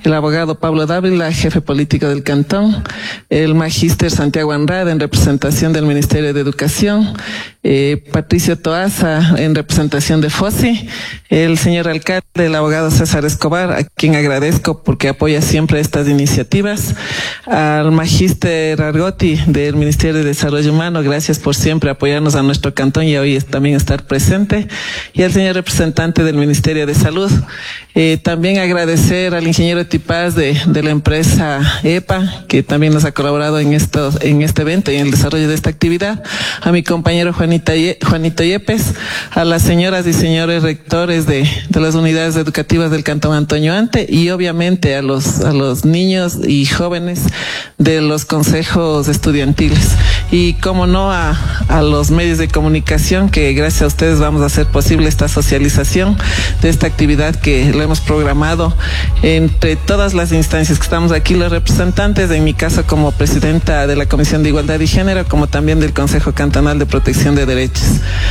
el abogado Pablo Dávila, jefe político del cantón, el magíster Santiago Andrade en representación del Ministerio de Educación, Patricio Toaza en representación de FOSI, el señor alcalde, el abogado César Escobar, a quien agradezco porque apoya siempre estas iniciativas, al magíster Argotti del Ministerio de Desarrollo Humano, gracias por siempre apoyarnos a nuestro cantón y hoy también estar presente, y al señor representante del Ministerio de Salud. También agradecer al ingeniero Tipaz de la empresa EPA, que también nos ha colaborado en este evento y en el desarrollo de esta actividad, a mi compañero Juanito Yepes, a las señoras y señores rectores de las unidades educativas del Cantón Antonio Ante y obviamente a los niños y jóvenes de los consejos estudiantiles. Y como no a los medios de comunicación, que gracias a ustedes vamos a hacer posible esta socialización de esta actividad que lo hemos programado entre todas las instancias que estamos aquí, los representantes, en mi caso como presidenta de la Comisión de Igualdad y Género, como también del Consejo Cantonal de Protección de Derechos.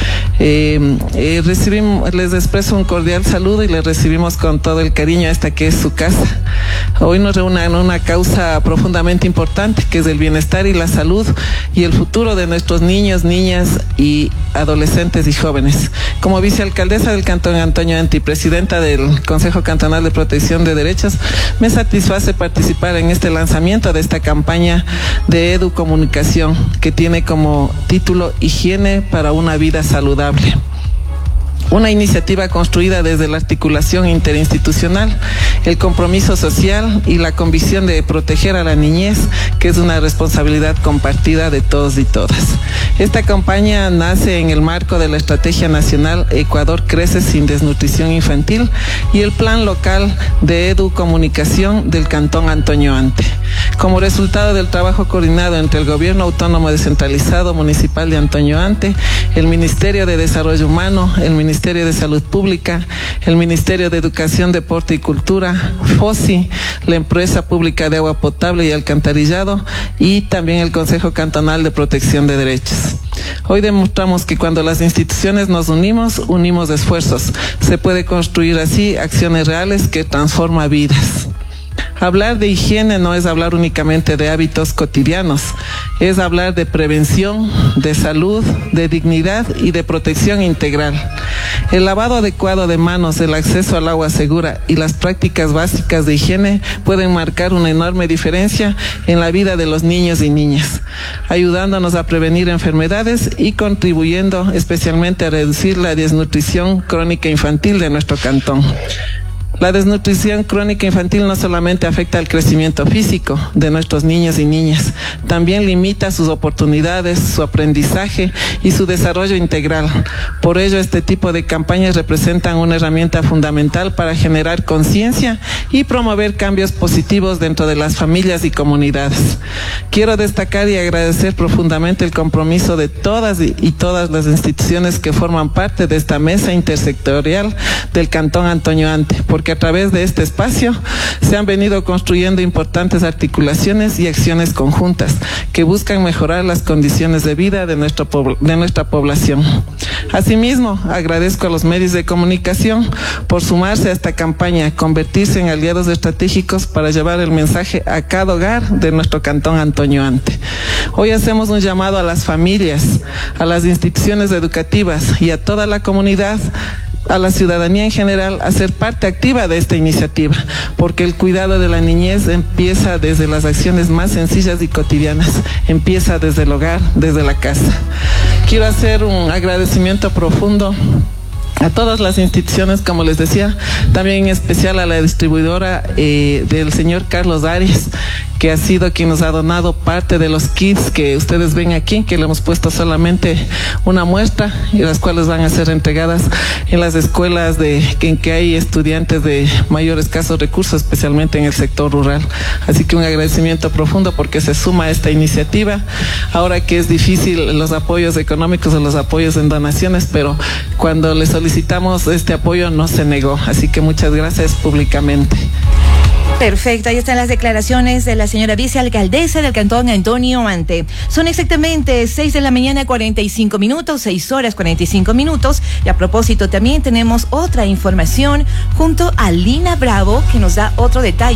Les expreso un cordial saludo y les recibimos con todo el cariño a esta que es su casa. Hoy nos reúne en una causa profundamente importante, que es el bienestar y la salud y el futuro de nuestros niños, niñas y adolescentes y jóvenes. Como vicealcaldesa del Cantón Antonio Ante y presidenta del Consejo Cantonal de Protección de Derechos, me satisface participar en este lanzamiento de esta campaña de educomunicación que tiene como título Higiene para una vida saludable. Una iniciativa construida desde la articulación interinstitucional, el compromiso social y la convicción de proteger a la niñez, que es una responsabilidad compartida de todos y todas. Esta campaña nace en el marco de la Estrategia Nacional Ecuador Crece sin Desnutrición Infantil y el Plan Local de Educomunicación del Cantón Antonio Ante. Como resultado del trabajo coordinado entre el Gobierno Autónomo Descentralizado Municipal de Antonio Ante, el Ministerio de Desarrollo Humano, el Ministerio de Salud Pública, el Ministerio de Educación, Deporte y Cultura, FOSI, la Empresa Pública de Agua Potable y Alcantarillado y también el Consejo Cantonal de Protección de Derechos. Hoy demostramos que cuando las instituciones nos unimos esfuerzos. Se puede construir así acciones reales que transforman vidas. Hablar de higiene no es hablar únicamente de hábitos cotidianos, es hablar de prevención, de salud, de dignidad y de protección integral. El lavado adecuado de manos, el acceso al agua segura y las prácticas básicas de higiene pueden marcar una enorme diferencia en la vida de los niños y niñas, ayudándonos a prevenir enfermedades y contribuyendo especialmente a reducir la desnutrición crónica infantil de nuestro cantón. La desnutrición crónica infantil no solamente afecta al crecimiento físico de nuestros niños y niñas, también limita sus oportunidades, su aprendizaje y su desarrollo integral. Por ello, este tipo de campañas representan una herramienta fundamental para generar conciencia y promover cambios positivos dentro de las familias y comunidades. Quiero destacar y agradecer profundamente el compromiso de todas y todas las instituciones que forman parte de esta mesa intersectorial del Cantón Antonio Ante, porque a través de este espacio se han venido construyendo importantes articulaciones y acciones conjuntas que buscan mejorar las condiciones de vida de nuestra población. Asimismo, agradezco a los medios de comunicación por sumarse a esta campaña, convertirse en aliados estratégicos para llevar el mensaje a cada hogar de nuestro Cantón Antonio Ante. Hoy hacemos un llamado a las familias, a las instituciones educativas y a toda la comunidad, a la ciudadanía en general, a ser parte activa de esta iniciativa, porque el cuidado de la niñez empieza desde las acciones más sencillas y cotidianas, empieza desde el hogar, desde la casa. Quiero hacer un agradecimiento profundo a todas las instituciones, como les decía, también en especial a la distribuidora del señor Carlos Arias, que ha sido quien nos ha donado parte de los kits que ustedes ven aquí, que le hemos puesto solamente una muestra y las cuales van a ser entregadas en las escuelas en que hay estudiantes de mayor escasos recursos, especialmente en el sector rural. Así que un agradecimiento profundo porque se suma a esta iniciativa, ahora que es difícil los apoyos económicos o los apoyos en donaciones, pero cuando le solicitamos este apoyo no se negó, así que muchas gracias públicamente. Perfecto, ahí están las declaraciones de la señora vicealcaldesa del Cantón Antonio Ante. Son exactamente 6 de la mañana 45 minutos, 6 horas 45 minutos. Y a propósito, también tenemos otra información junto a Lina Bravo, que nos da otro detalle.